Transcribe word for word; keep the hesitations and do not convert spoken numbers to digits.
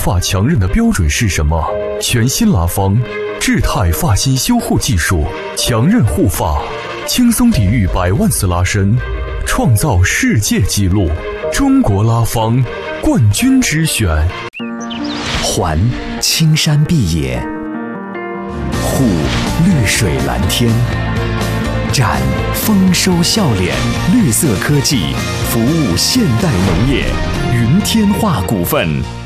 发强韧的标准是什么？全新拉芳智态发型修护技术，强韧护发，轻松抵御百万次拉伸，创造世界纪录。中国拉芳冠军之选。 环青山碧野，护绿水蓝天，展丰收笑脸，绿色科技服务现代农业。云天化股份。